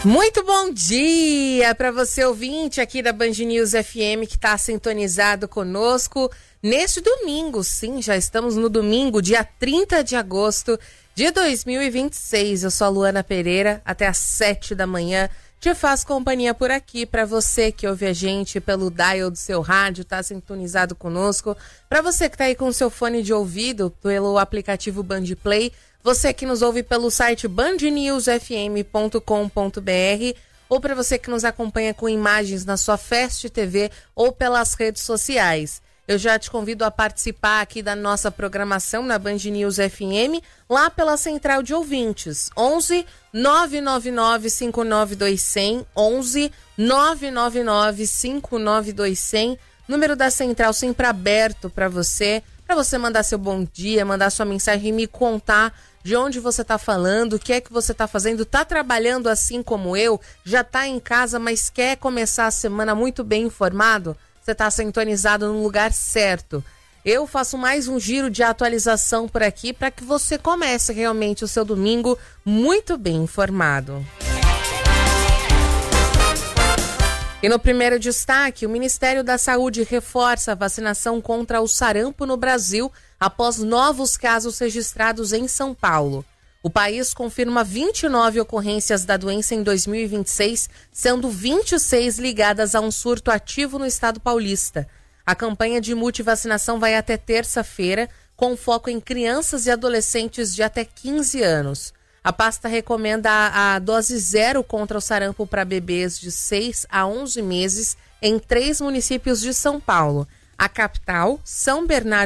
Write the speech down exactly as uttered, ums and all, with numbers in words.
Muito bom dia para você, ouvinte aqui da Band News F M, que está sintonizado conosco neste domingo. Sim, já estamos no domingo, dia trinta de agosto de dois mil e vinte e seis. Eu sou a Luana Pereira, até às sete da manhã. Te faço companhia por aqui para você que ouve a gente pelo dial do seu rádio, tá sintonizado conosco. Para você que tá aí com o seu fone de ouvido pelo aplicativo Band Play, você que nos ouve pelo site band news f m ponto com ponto b r ou para você que nos acompanha com imagens na sua Fast T V ou pelas redes sociais. Eu já te convido a participar aqui da nossa programação na Band News F M, lá pela Central de Ouvintes, onze nove nove nove cinco nove dois zero zero, onze nove nove nove cinco nove dois zero zero, número da Central sempre aberto para você, para você mandar seu bom dia, mandar sua mensagem e me contar de onde você está falando, o que é que você está fazendo, está trabalhando assim como eu, já está em casa, mas quer começar a semana muito bem informado? Você está sintonizado no lugar certo. Eu faço mais um giro de atualização por aqui para que você comece realmente o seu domingo muito bem informado. E no primeiro destaque, o Ministério da Saúde reforça a vacinação contra o sarampo no Brasil após novos casos registrados em São Paulo. O país confirma vinte e nove ocorrências da doença em dois mil e vinte e seis, sendo vinte e seis ligadas a um surto ativo no estado paulista. A campanha de multivacinação vai até terça-feira, com foco em crianças e adolescentes de até quinze anos. A pasta recomenda a, a dose zero contra o sarampo para bebês de seis a onze meses em três municípios de São Paulo: a capital, São Bernardo